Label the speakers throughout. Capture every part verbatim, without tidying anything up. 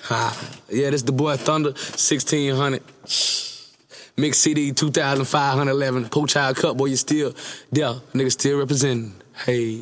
Speaker 1: Ha. Yeah, this the boy Thunder, sixteen hundred. Mix C D, two thousand five hundred eleven. Poach Child Cup, boy, you still there. Nigga still representing. Hey.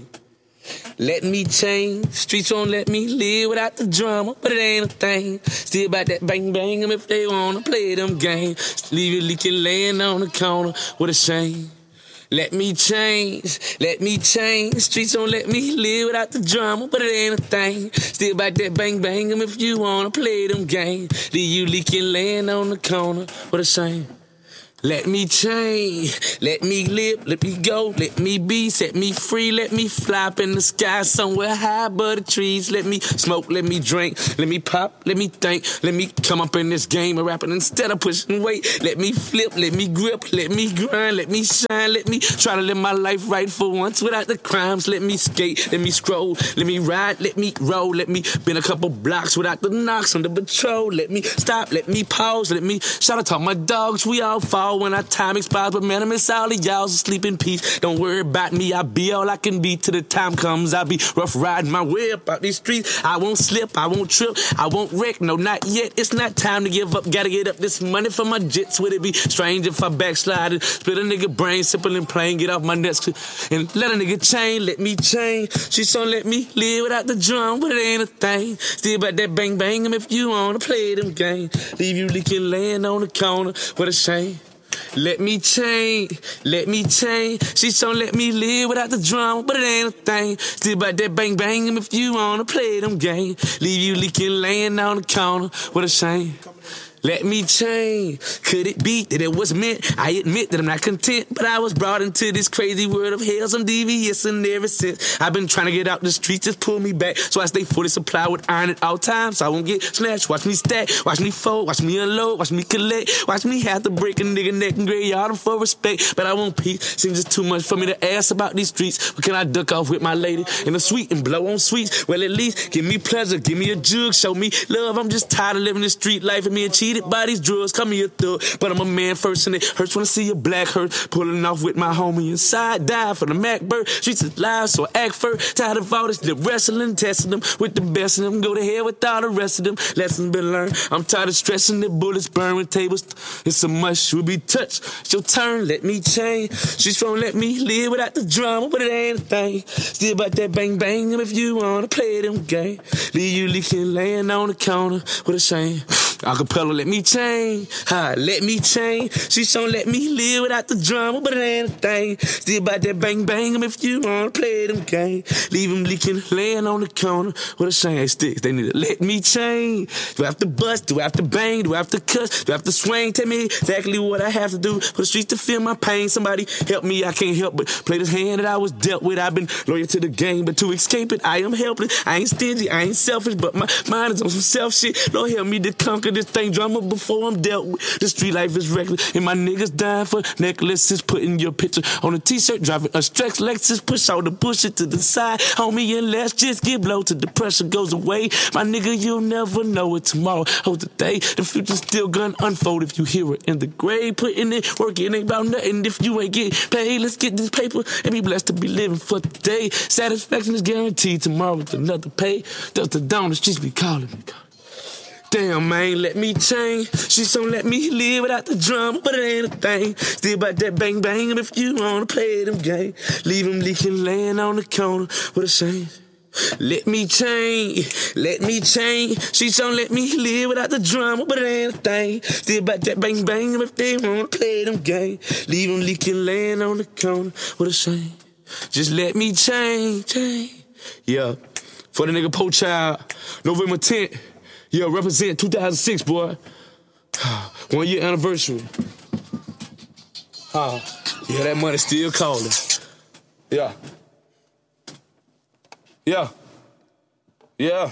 Speaker 1: Let me change. Streets won't let me live without the drama, but it ain't a thing. Still about that bang bang them if they wanna play them games. Leave you leaking laying on the corner. What a shame. Let me change, let me change. Streets don't let me live without the drama, but it ain't a thing. Still about that bang bang them if you wanna play them games. Leave you leaking laying on the corner. What a shame. Let me change, let me live, let me go, let me be, set me free, let me fly up in the sky somewhere high above the trees. Let me smoke, let me drink, let me pop, let me think, let me come up in this game of rapping instead of pushing weight. Let me flip, let me grip, let me grind, let me shine, let me try to live my life right for once without the crimes. Let me skate, let me scroll, let me ride, let me roll, let me bend a couple blocks without the knocks on the patrol. Let me stop, let me pause, let me shout out to all my dogs, we all fall when our time expires, but man, I miss all of y'all, so sleep in peace. Don't worry about me, I'll be all I can be till the time comes. I'll be rough riding my way up out these streets. I won't slip, I won't trip, I won't wreck, no, not yet. It's not time to give up, gotta get up this money for my jets. Would it be strange if I backslide and split a nigga brain, simple and plain, get off my nuts and let a nigga change, let me change. She's gonna let me live without the drum, but it ain't a thing. Still about that bang bang them if you wanna play them games. Leave you leaking laying on the corner, what a shame. Let me change, let me change. She's gonna let me live without the drama, but it ain't a thing. Still about that bang bang them if you wanna play them games. Leave you leaking laying on the corner, what a shame. Let me change. Could it be that it was meant? I admit that I'm not content, but I was brought into this crazy world of hell. I'm devious, and ever since I've been trying to get out the streets, just pull me back. So I stay fully supplied with iron at all times, so I won't get snatched. Watch me stack, watch me fold, watch me unload, watch me collect, watch me have to break a nigga neck and graveyard him for respect. But I won't peace. Seems just too much for me to ask about these streets. But can I duck off with my lady in the suite and blow on sweets? Well, at least give me pleasure, give me a jug, show me love. I'm just tired of living this street life and being cheated by these drugs. Call me a thug, but I'm a man first, and it hurts when I see a black hurt. Pulling off with my homie inside, die for the Mac bird. Streets is live, so I act first. Tired of all this lip wrestling, testing them with the best of them. Go to hell with all the rest of them. Lessons been learned. I'm tired of stressing the bullets, burning tables. It's a must, will be touched. It's your turn, let me change. She's gonna let me live without the drama, but it ain't a thing. Still about that bang bang them if you wanna play them game. Leave you leaking laying on the corner, what a shame. Acapella, let me change. Ha, let me change. She's gonna let me live without the drama, but it ain't a thing. Still about that bang bang them if you wanna play them game. Leave them leaking, laying on the corner. What a shame. Hey, sticks, they need to let me change. Do I have to bust? Do I have to bang? Do I have to cuss? Do I have to swing? Tell me exactly what I have to do for the streets to feel my pain. Somebody help me, I can't help but play this hand that I was dealt with. I've been loyal to the game, but to escape it, I am helpless. I ain't stingy, I ain't selfish, but my mind is on some self shit. Lord help me to conquer this thing drama before I'm dealt with. The street life is reckless, and my niggas dying for necklaces. Putting your picture on a t-shirt, driving a stretch Lexus. Push all the bullshit to the side, homie, and let's just get blow till the pressure goes away. My nigga, you'll never know it tomorrow or today. The future's still gonna unfold if you hear it in the grave. Putting in work, it ain't about nothing if you ain't getting paid. Let's get this paper and be blessed to be living for today. Satisfaction is guaranteed, tomorrow with another pay. Just the dawn, the streets be calling me. Damn, man, let me change. She's gonna let me live without the drama, but it ain't a thing. Still about that bang bang, and if you wanna play them game, leave them leaking, laying on the corner. What a shame. Let me change, let me change. She's gonna let me live without the drama, but it ain't a thing. Still about that bang bang, and if they wanna play them game, leave them leaking, laying on the corner. What a shame. Just let me change, change. Yeah, for the nigga Poach Child, November tenth. Yeah, represent two thousand six, boy. One year anniversary. Uh, yeah, that money still calling. Yeah. Yeah. Yeah.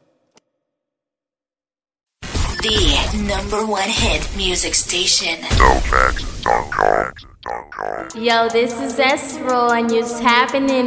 Speaker 2: The number one hit music station.
Speaker 3: Yo, this is Esro, and you're tapping in